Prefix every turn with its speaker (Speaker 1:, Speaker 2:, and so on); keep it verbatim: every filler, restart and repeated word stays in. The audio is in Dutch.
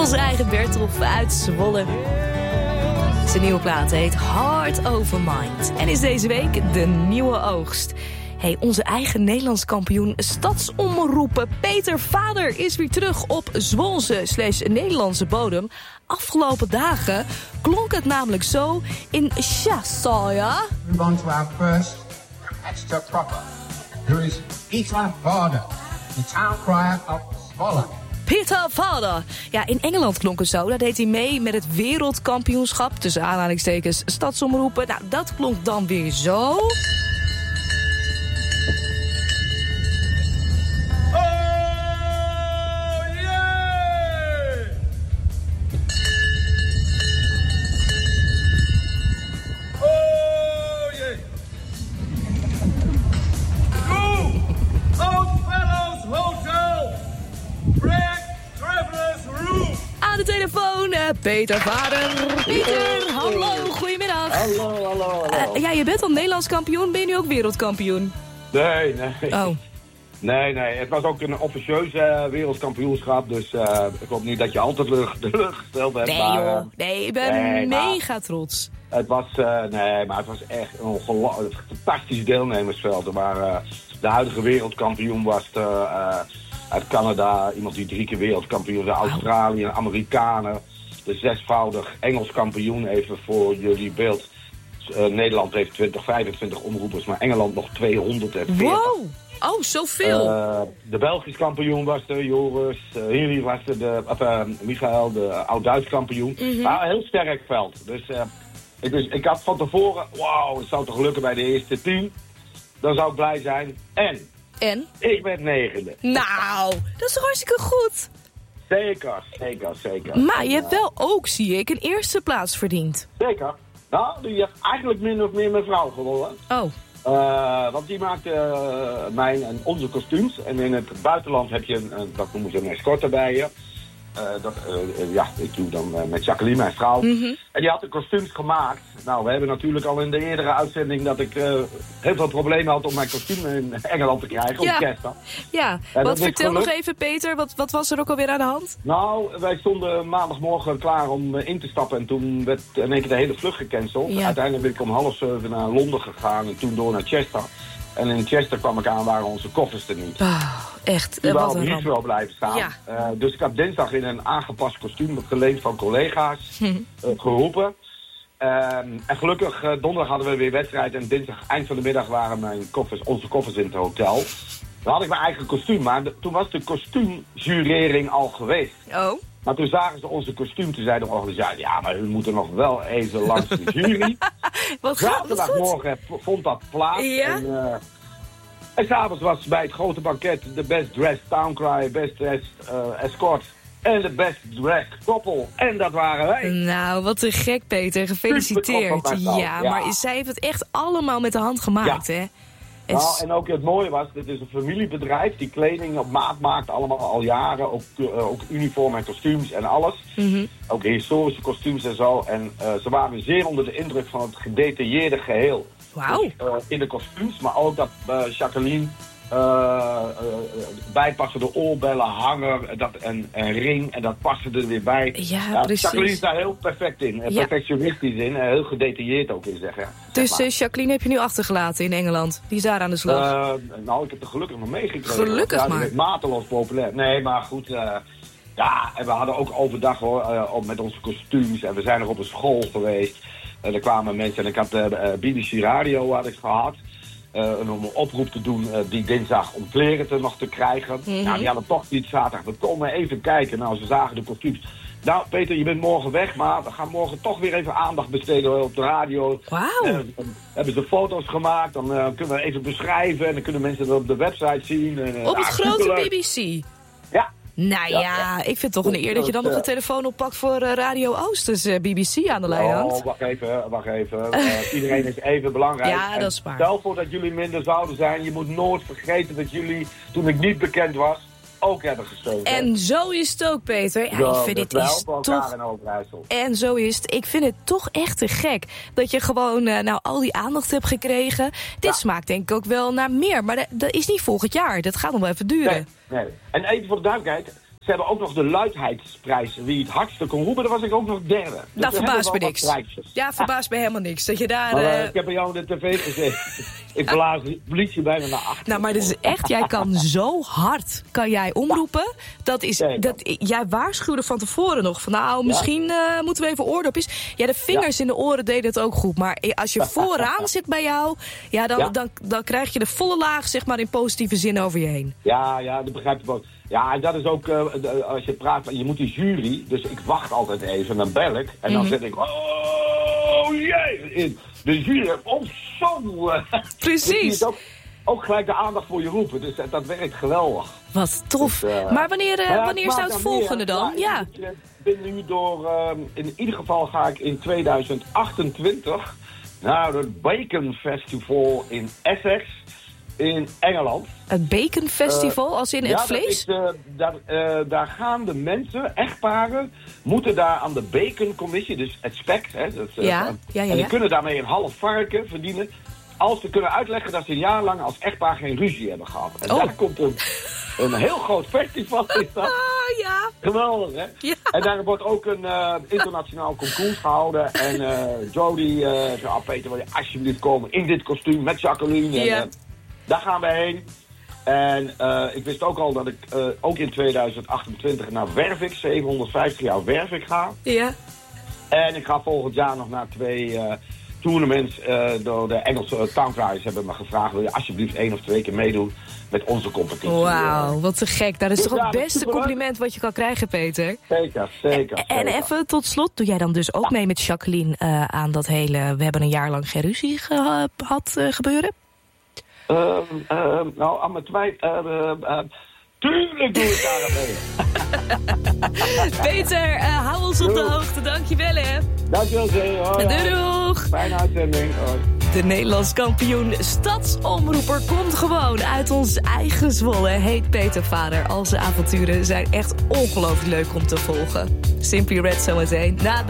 Speaker 1: Onze eigen Bertolf uit Zwolle. Zijn nieuwe plaat heet Heart Over Mind. En is deze week de nieuwe oogst. Hey, onze eigen Nederlands kampioen stadsomroepen Peter Vader is weer terug op Zwolse slash Nederlandse bodem. Afgelopen dagen klonk het namelijk zo in Chassaia.
Speaker 2: Move on to our first extra proper. Here is Peter Vader, the town crier of Zwolle.
Speaker 1: Peter Vader. Ja, in Engeland klonk het zo. Daar deed hij mee met het wereldkampioenschap. Tussen aanhalingstekens stadsomroepen. Nou, dat klonk dan weer zo. Peter Vader. Peter, hallo, goedemiddag.
Speaker 3: Hallo, hallo, hallo.
Speaker 1: Uh, ja, je bent al Nederlands kampioen, ben je nu ook wereldkampioen?
Speaker 3: Nee, nee.
Speaker 1: Oh.
Speaker 3: Nee, nee, het was ook een officieus uh, wereldkampioenschap, dus uh, ik hoop niet dat je altijd teleurgesteld bent.
Speaker 1: Nee
Speaker 3: maar,
Speaker 1: joh, nee, ik ben
Speaker 3: nee,
Speaker 1: mega
Speaker 3: maar, trots. Het was, uh, nee, maar het was echt een ongelooflijk fantastisch deelnemersveld. Maar uh, de huidige wereldkampioen was uh, uh, uit Canada, iemand die drie keer wereldkampioen was, Australië, een Amerikaner. De zesvoudig Engels kampioen, even voor jullie beeld. Uh, Nederland heeft twintig, vijfentwintig omroepers, maar Engeland nog tweehonderdveertig.
Speaker 1: Wow, oh, zoveel.
Speaker 3: Uh, de Belgisch kampioen was er, Joris. Uh, hier was er, de, of, uh, Michael, de oud-Duits kampioen. Mm-hmm. Maar een heel sterk veld. Dus, uh, ik, dus ik had van tevoren, wauw, het zou toch lukken bij de eerste tien. Dan zou ik blij zijn. En?
Speaker 1: En?
Speaker 3: Ik ben negende.
Speaker 1: Nou, dat is toch hartstikke goed.
Speaker 3: Zeker, zeker, zeker.
Speaker 1: Maar je hebt wel ook, zie ik, een eerste plaats verdiend.
Speaker 3: Zeker. Nou, die heeft eigenlijk min of meer mijn vrouw gewonnen.
Speaker 1: Oh.
Speaker 3: Uh, want die maakte uh, mijn en onze kostuums. En in het buitenland heb je, een, een, dat noemen ze een escorte bij je. Uh, dat, uh, ja, ik doe dan uh, met Jacqueline, mijn vrouw. Mm-hmm. En die had de kostuums gemaakt. Nou, we hebben natuurlijk al in de eerdere uitzending dat ik uh, heel veel problemen had om mijn kostuum in Engeland te krijgen.
Speaker 1: Ja,
Speaker 3: op kerst.
Speaker 1: ja. wat vertel nog even, Peter, wat, wat was er ook alweer aan de hand?
Speaker 3: Nou, wij stonden maandagmorgen klaar om uh, in te stappen. En toen werd in één keer de hele vlucht gecanceld. Ja. Uiteindelijk ben ik om half zeven naar Londen gegaan en toen door naar Chester. En in Chester kwam ik aan, waren onze koffers er niet.
Speaker 1: Oh, echt,
Speaker 3: die
Speaker 1: wat een
Speaker 3: niet
Speaker 1: ramp.
Speaker 3: wel blijven staan.
Speaker 1: Ja.
Speaker 3: Uh, dus ik heb dinsdag in een aangepast kostuum geleend van collega's hm. uh, geroepen. Uh, en gelukkig, uh, donderdag hadden we weer wedstrijd. En dinsdag, eind van de middag, waren mijn koffers, onze koffers in het hotel. Dan had ik mijn eigen kostuum. Maar de, toen was de kostuumjurering al geweest.
Speaker 1: Oh.
Speaker 3: Maar toen zagen ze onze kostuum. Toen zei de organisatie, ja, maar u moet er nog wel even langs de jury.
Speaker 1: Wat goed,
Speaker 3: Zaterdagmorgen vond dat plaats.
Speaker 1: Ja?
Speaker 3: En, uh, en s'avonds was bij het grote banket de Best Dressed Town Crier, Best Dressed uh, Escort en de Best Dressed Koppel. En dat waren wij.
Speaker 1: Nou, wat te gek, Peter. Gefeliciteerd. Ja, ja, maar zij heeft het echt allemaal met de hand gemaakt, ja. hè?
Speaker 3: Nou, en ook het mooie was, dit is een familiebedrijf die kleding op maat maakt, allemaal al jaren. Ook, uh, ook uniform en kostuums en alles. Mm-hmm. Ook historische kostuums en zo. En uh, ze waren zeer onder de indruk van het gedetailleerde geheel.
Speaker 1: Wauw.
Speaker 3: Dus, uh, in de kostuums, maar ook dat uh, Jacqueline uh, uh, bijpassende oorbellen, hanger dat, en, en ring. En dat paste er weer bij.
Speaker 1: Ja,
Speaker 3: ja,
Speaker 1: precies.
Speaker 3: Jacqueline is daar heel perfect in. Ja. Perfectionistisch in. En heel gedetailleerd ook in, zeg, ja,
Speaker 1: dus
Speaker 3: zeg maar.
Speaker 1: uh, Jacqueline heb je nu achtergelaten in Engeland? Die is daar aan de slag?
Speaker 3: Uh, nou, ik heb er gelukkig nog meegekregen.
Speaker 1: Gelukkig
Speaker 3: ja,
Speaker 1: maar.
Speaker 3: Die is mateloos populair. Nee, maar goed. Uh, ja, en we hadden ook overdag hoor, uh, op met onze kostuums. En we zijn nog op een school geweest. En er kwamen mensen. En ik had uh, B B C Radio had ik gehad. Uh, om een oproep te doen uh, die dinsdag om kleren te nog te krijgen. Mm-hmm. Nou, die hadden toch niet zaterdag. We komen even kijken. Nou, ze zagen de kostuums. Nou, Peter, je bent morgen weg, maar we gaan morgen toch weer even aandacht besteden op de radio.
Speaker 1: Wauw.
Speaker 3: Uh, dan hebben ze foto's gemaakt, dan uh, kunnen we even beschrijven en dan kunnen mensen dat op de website zien. En, uh,
Speaker 1: op het
Speaker 3: ah,
Speaker 1: grote
Speaker 3: superleuk.
Speaker 1: B B C?
Speaker 3: Ja.
Speaker 1: Nou ja, ja, ik vind het toch een eer dat je dan nog de telefoon oppakt voor uh, Radio Oost. Dus uh, B B C aan de lijn hangt.
Speaker 3: Oh, wacht even, wacht even. Uh, iedereen is even belangrijk.
Speaker 1: Ja,
Speaker 3: en
Speaker 1: dat is waar.
Speaker 3: Stel voor dat jullie minder zouden zijn. Je moet nooit vergeten dat jullie, toen ik niet bekend was, ook hebben gesteund.
Speaker 1: En hè? Zo is het ook, Peter. Ja,
Speaker 3: zo,
Speaker 1: ik vind dit is toch... En zo is het. Ik vind het toch echt te gek dat je gewoon uh, nou al die aandacht hebt gekregen. Dit ja. smaakt denk ik ook wel naar meer. Maar dat, dat is niet volgend jaar. Dat gaat nog wel even duren.
Speaker 3: Nee, nee. En even voor de duidelijkheid. Ze hebben ook nog de luidheidsprijs. Wie het hardste kon roepen, daar was ik ook nog derde. Dus
Speaker 1: dat verbaast me niks.
Speaker 3: Prijsjes.
Speaker 1: Ja, verbaast me helemaal niks. Dat je daar...
Speaker 3: Maar, uh,
Speaker 1: uh...
Speaker 3: ik heb bij jou in de tv gezeten. Ik blaas de politie bijna naar achter.
Speaker 1: Nou, maar dat is echt, jij kan zo hard, kan jij omroepen. Dat is, dat, jij waarschuwde van tevoren nog van, nou, misschien uh, moeten we even oordopjes. Ja, de vingers ja. in de oren deden het ook goed. Maar als je vooraan zit bij jou, ja, dan, ja. Dan, dan krijg je de volle laag, zeg maar, in positieve zin over je heen.
Speaker 3: Ja, ja, dat begrijp ik ook. Ja, en dat is ook, uh, de, als je praat, je moet die jury, dus ik wacht altijd even, dan bel ik. En dan mm-hmm. zet ik, oh jee, in. De jury, oh zo. Uh,
Speaker 1: Precies.
Speaker 3: Dus ook, ook gelijk de aandacht voor je roepen, dus dat, dat werkt geweldig.
Speaker 1: Wat tof. Dus, uh, maar wanneer, uh, ja, wanneer is nou het volgende meer, dan? Ja,
Speaker 3: ja. Ik ben nu door, uh, in ieder geval ga ik in tweeduizend achtentwintig naar het Bacon Festival in Essex. In Engeland.
Speaker 1: Het Bacon Festival, uh, als in het
Speaker 3: ja,
Speaker 1: vlees?
Speaker 3: Is, uh, daar, uh, daar gaan de mensen, echtparen, moeten daar aan de Bacon Commissie, dus het spek, hè, dat, uh,
Speaker 1: ja, ja, ja,
Speaker 3: en die
Speaker 1: ja.
Speaker 3: kunnen daarmee een half varken verdienen, als ze kunnen uitleggen dat ze een jaar lang als echtpaar geen ruzie hebben gehad. En oh. daar komt een, een heel groot festival in dat.
Speaker 1: Ah, ja.
Speaker 3: Geweldig, hè?
Speaker 1: Ja.
Speaker 3: En daar wordt ook een uh, internationaal concours gehouden. En uh, Jodie uh, zei, ah, Peter, wil je alsjeblieft komen in dit kostuum met Jacqueline?
Speaker 1: Ja.
Speaker 3: En, uh, daar gaan we heen. En uh, ik wist ook al dat ik uh, ook in tweeduizend achtentwintig naar Wervik, zevenhonderdvijftig jaar Wervik ga.
Speaker 1: Ja.
Speaker 3: En ik ga volgend jaar nog naar twee uh, tournaments. Uh, door de Engelse uh, Town Criers hebben me gevraagd, wil je alsjeblieft één of twee keer meedoen met onze competitie.
Speaker 1: Wauw, wat te gek. Dat is
Speaker 3: dus
Speaker 1: toch
Speaker 3: ja,
Speaker 1: het beste compliment wat je kan krijgen, Peter?
Speaker 3: Zeker, zeker.
Speaker 1: En, en even tot slot, doe jij dan dus ook mee met Jacqueline uh, aan dat hele, we hebben een jaar lang geen ruzie gehad uh, gebeuren?
Speaker 3: Uh, uh, nou, aan mijn twijfel... Uh, uh, tuurlijk doe ik daar aan mee.
Speaker 1: Peter, uh, hou ons op de hoogte. Dankjewel, hè.
Speaker 3: Dankjewel, Zee.
Speaker 1: Doei, doeg.
Speaker 3: Fijne uitzending. Hoi.
Speaker 1: De Nederlands kampioen stadsomroeper komt gewoon uit ons eigen Zwolle. Heet Peter Vader. Al zijn avonturen zijn echt ongelooflijk leuk om te volgen. Simply Red zometeen. Na